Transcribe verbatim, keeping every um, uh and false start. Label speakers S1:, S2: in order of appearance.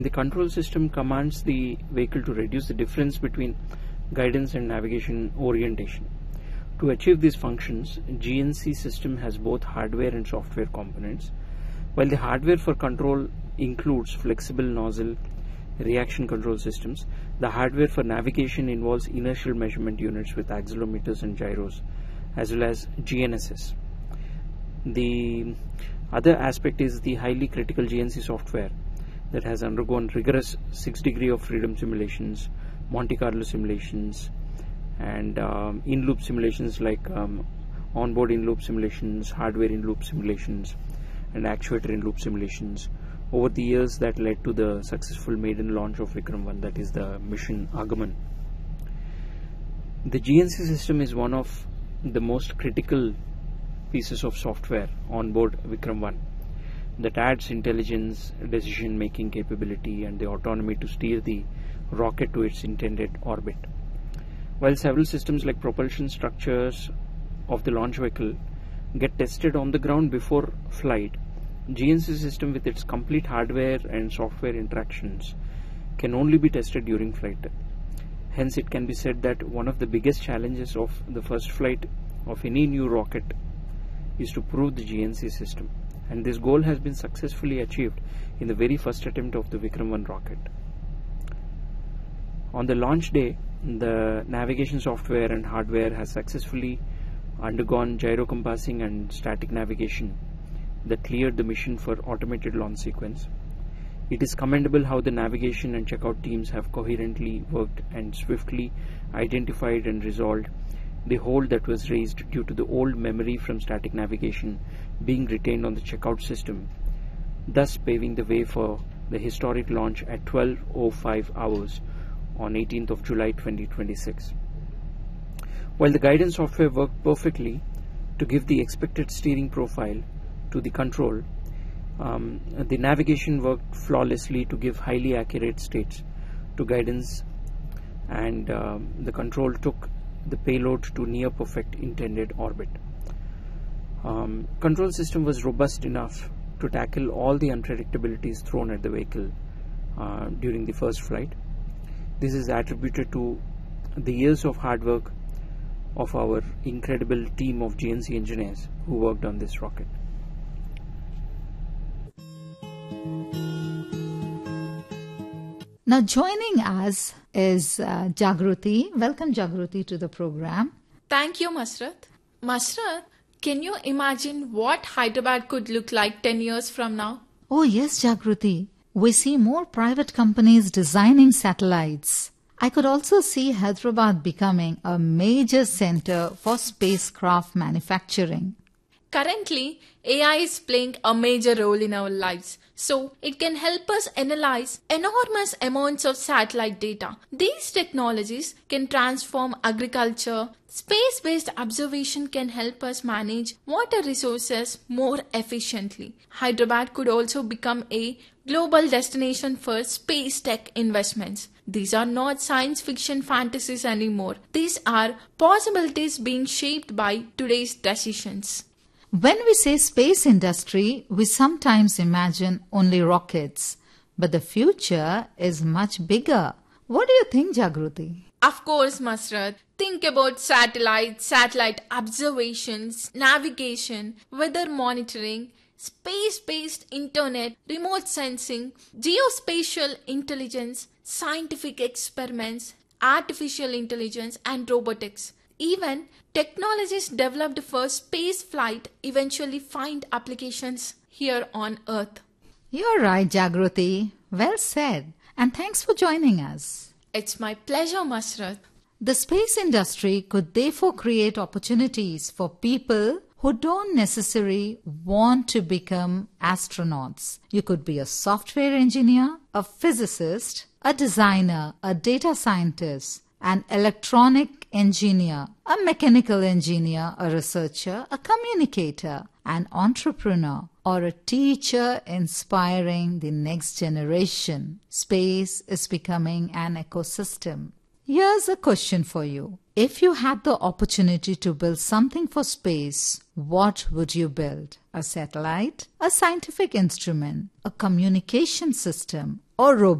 S1: The control system commands the vehicle to reduce the difference between guidance and navigation orientation. To achieve these functions, G N C system has both hardware and software components. While the hardware for control includes flexible nozzle reaction control systems, the hardware for navigation involves inertial measurement units with accelerometers and gyros, as well as G N S S. The other aspect is the highly critical G N C software that has undergone rigorous six degree of freedom simulations, Monte Carlo simulations, and um, in-loop simulations like um, onboard in-loop simulations, hardware in-loop simulations, and actuator in-loop simulations over the years that led to the successful maiden launch of Vikram one, that is the mission Agaman. The G N C system is one of the most critical pieces of software on board Vikram one that adds intelligence, decision making capability, and the autonomy to steer the rocket to its intended orbit. While several systems like propulsion structures of the launch vehicle get tested on the ground before flight, G N C system with its complete hardware and software interactions can only be tested during flight. Hence, it can be said that one of the biggest challenges of the first flight of any new rocket is to prove the G N C system, and this goal has been successfully achieved in the very first attempt of the Vikram one rocket. On the launch day, the navigation software and hardware has successfully undergone gyro compassing and static navigation that cleared the mission for automated launch sequence. It is commendable how the navigation and checkout teams have coherently worked and swiftly identified and resolved the hold that was raised due to the old memory from static navigation being retained on the checkout system, thus paving the way for the historic launch at twelve oh five hours on eighteenth of July twenty twenty-six. While the guidance software worked perfectly to give the expected steering profile to the control, um, the navigation worked flawlessly to give highly accurate states to guidance, and um, the control took the payload to near perfect intended orbit. Um, control system was robust enough to tackle all the unpredictabilities thrown at the vehicle uh, during the first flight. This is attributed to the years of hard work of our incredible team of G N C engineers who worked on this rocket.
S2: Now joining us is uh, Jagruti. Welcome Jagruti to the program.
S3: Thank you, Masrat. Masrat, can you imagine what Hyderabad could look like ten years from now?
S2: Oh yes, Jagruti. We see more private companies designing satellites. I could also see Hyderabad becoming a major center for spacecraft manufacturing.
S3: Currently, A I is playing a major role in our lives, so it can help us analyze enormous amounts of satellite data. These technologies can transform agriculture. Space-based observation can help us manage water resources more efficiently. Hyderabad could also become a global destination for space tech investments. These are not science fiction fantasies anymore. These are possibilities being shaped by today's decisions.
S2: When we say space industry, we sometimes imagine only rockets. But the future is much bigger. What do you think, Jagruti?
S3: Of course, Masrat. Think about satellites, satellite observations, navigation, weather monitoring, space-based internet, remote sensing, geospatial intelligence, scientific experiments, artificial intelligence, and robotics. Even technologies developed for space flight eventually find applications here on Earth.
S2: You're right, Jagruti. Well said. And thanks for joining us.
S3: It's my pleasure, Masrat.
S2: The space industry could therefore create opportunities for people who don't necessarily want to become astronauts. You could be a software engineer, a physicist, a designer, a data scientist, an electronic engineer, a mechanical engineer, a researcher, a communicator, an entrepreneur, or a teacher inspiring the next generation. Space is becoming an ecosystem. Here's a question for you. If you had the opportunity to build something for space, what would you build? A satellite, a scientific instrument, a communication system, or robot?